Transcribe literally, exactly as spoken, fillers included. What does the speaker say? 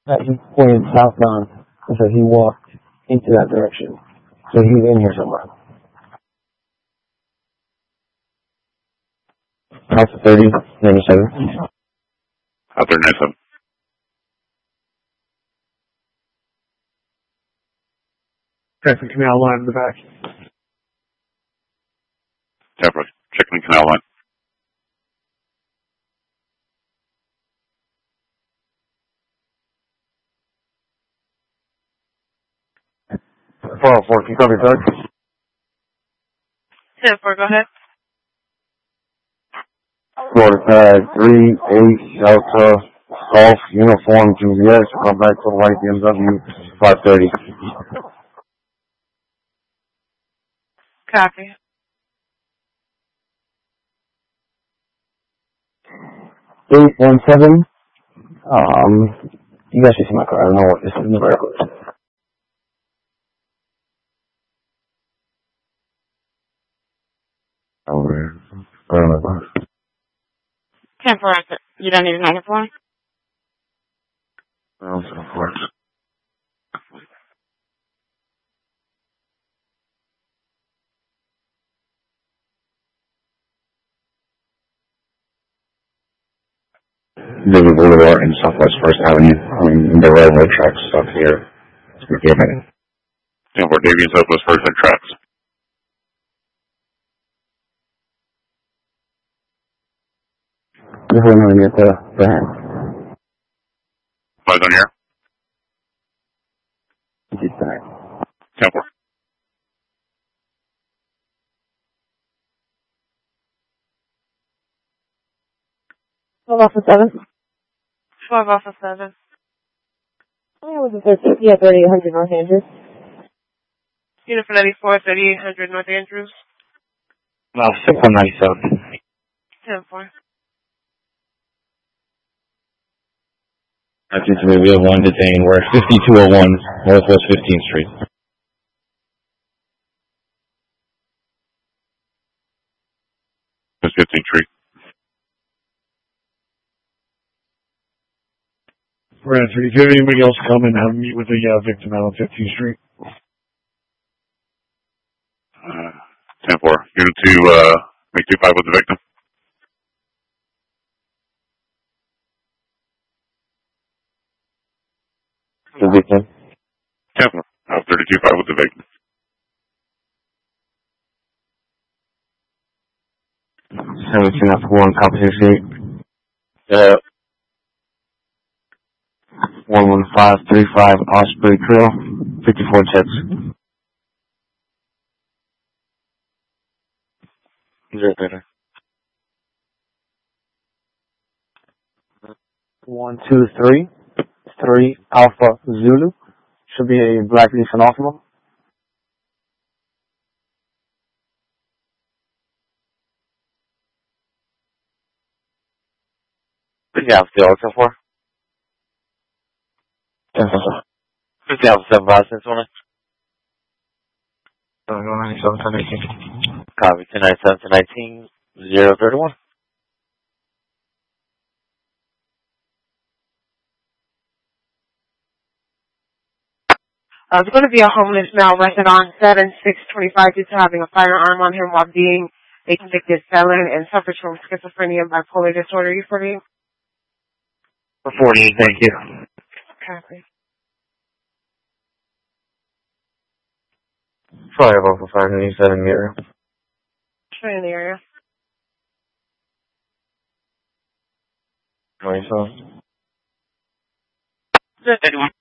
Uh, he pointed southbound and said he walked into that direction. So he's in here somewhere. Alpha thirty, ninety-seven. Alpha ninety-seven. Traffic canal line in the back. Temper, checking the canal line. four oh four, can you copy third? ten four, go ahead. Florida tag three eight Delta Golf Uniform Juliet. Come back to the white B M W five thirty. Copy. eight one seven. Um, you guys should see my car. I don't know what this is in the vertical. Over. ten four, you don't need a nine four? Oh, of course. River Boulevard and Southwest First Avenue. Um, the railroad tracks up here. Give me. Yeah, we're Davy and Southwest First and tracks. This one going to get the, the hand. Flies on here? It's back. Temple. twelve off of seven. twelve off of seven. Oh, it was a thirteen. Yeah, thirty-eight hundred North Andrews. Unit for ninety-four, thirty-eight hundred North Andrews. No, six one ninety-seven. ten four. That's it. We have one detained. We're at fifty-two oh one Northwest fifteenth Street. That's fifteenth Street. Brad, do you have anybody else come and have a meet with the uh, victim out on fifteenth Street? Uh, ten four. Unit two, uh, make two five with the victim. The victim. ten four. Uh, thirty-two five with the victim. seventeen after one, copy sixty-eight. Yeah. one one five three five Osprey Trail, fifty-four checks. Zero better. one two three three Alpha Zulu. Should be a black Nissan Altima. Yeah, still looking for. fifty Alpha seven five six one. ninety-seven, ten eighteen. Copy ten ninety-seven, ten nineteen, zero thirty-one. Uh, there's going to be a homeless male arrested on seven six twenty-five due to having a firearm on him while being a convicted felon and suffers from schizophrenia and bipolar disorder. You forty? forty, thank you. Copy. Sorry about the five ninety-seven in the area. Try in the area. ninety-seven. zero thirty-one.